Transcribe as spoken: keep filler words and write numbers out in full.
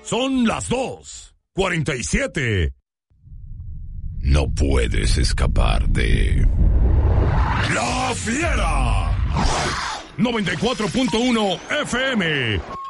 Son las dos cuarenta y siete. No puedes escapar de La Fiera. noventa y cuatro punto uno F M.